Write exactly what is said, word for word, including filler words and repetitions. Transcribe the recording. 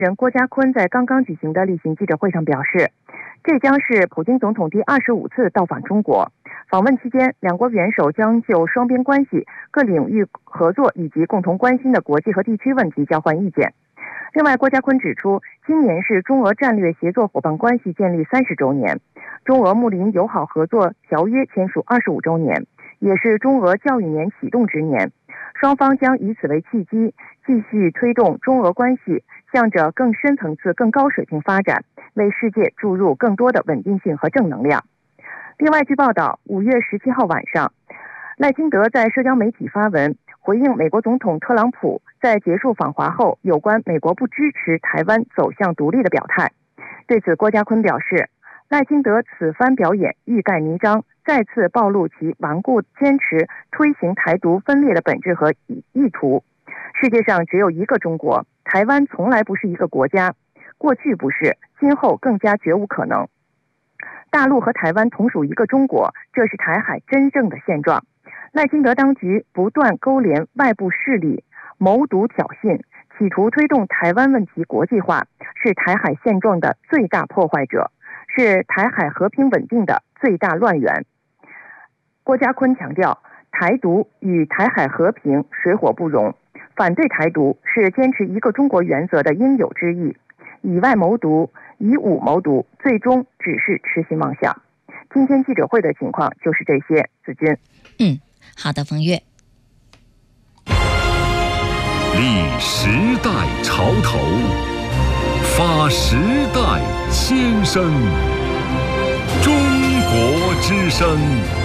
人郭家坤在刚刚举行的例行记者会上表示，这将是普京总统第二十五次到访中国。访问期间，两国元首将就双边关系、各领域合作以及共同关心的国际和地区问题交换意见。另外，郭家坤指出，今年是中俄战略协作伙伴关系建立三十周年，中俄睦邻友好合作条约签署二十五周年，也是中俄教育年启动之年。双方将以此为契机，继续推动中俄关系向着更深层次、更高水平发展，为世界注入更多的稳定性和正能量。另外，据报道，五月十七号晚上，赖清德在社交媒体发文回应美国总统特朗普在结束访华后有关美国不支持台湾走向独立的表态。对此，郭家坤表示，赖清德此番表演欲盖弥彰，再次暴露其顽固坚持推行台独分裂的本质和意图。世界上只有一个中国，台湾从来不是一个国家，过去不是，今后更加绝无可能。大陆和台湾同属一个中国，这是台海真正的现状。赖清德当局不断勾连外部势力，谋独挑衅，企图推动台湾问题国际化，是台海现状的最大破坏者，是台海和平稳定的最大乱源。郭家坤强调，台独与台海和平水火不容，反对台独是坚持一个中国原则的应有之义，以外谋独，以武谋独，最终只是痴心妄想。今天记者会的情况就是这些。子君， 嗯，好的，冯月。 立时代潮头，发时代先声，中国之声。